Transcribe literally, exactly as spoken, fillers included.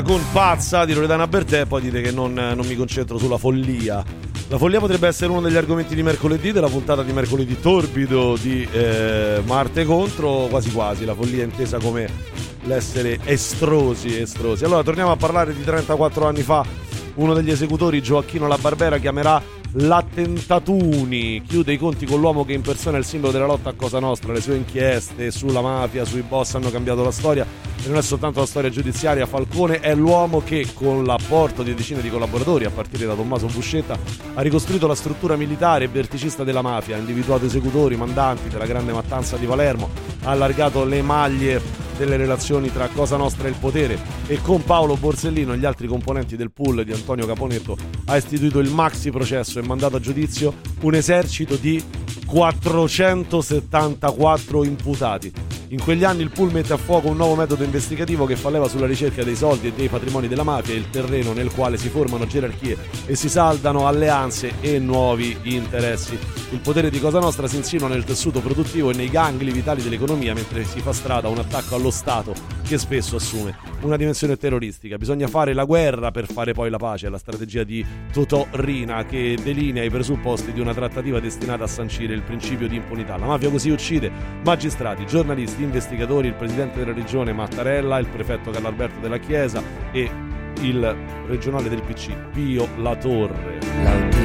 Con Pazza di Loredana Bertè, poi dite che non, non mi concentro sulla follia. La follia potrebbe essere uno degli argomenti di mercoledì, della puntata di mercoledì torbido di eh, Marte contro, quasi quasi, la follia intesa come l'essere estrosi, estrosi. Allora torniamo a parlare di trentaquattro anni fa. Uno degli esecutori, Gioacchino La Barbera, chiamerà l'attentatuni, chiude i conti con l'uomo che in persona è il simbolo della lotta a Cosa Nostra. Le sue inchieste sulla mafia, sui boss hanno cambiato la storia, e non è soltanto la storia giudiziaria. Falcone è l'uomo che, con l'apporto di decine di collaboratori, a partire da Tommaso Buscetta, ha ricostruito la struttura militare e verticista della mafia, ha individuato esecutori, mandanti della grande mattanza di Palermo, ha allargato le maglie delle relazioni tra Cosa Nostra e il potere, e con Paolo Borsellino e gli altri componenti del pool di Antonio Caponetto ha istituito il maxi processo e mandato a giudizio un esercito di quattrocentosettantaquattro imputati. In quegli anni il pool mette a fuoco un nuovo metodo investigativo che fa leva sulla ricerca dei soldi e dei patrimoni della mafia, il terreno nel quale si formano gerarchie e si saldano alleanze e nuovi interessi. Il potere di Cosa Nostra si insinua nel tessuto produttivo e nei gangli vitali dell'economia, mentre si fa strada un attacco allo Stato che spesso assume una dimensione terroristica. Bisogna fare la guerra per fare poi la pace, è la strategia di Totò Riina, che delinea i presupposti di una trattativa destinata a sancire il principio di impunità. La mafia così uccide magistrati, giornalisti, investigatori, il presidente della regione Mattarella, il prefetto Carlalberto della Chiesa e il regionale del P C Pio La Torre.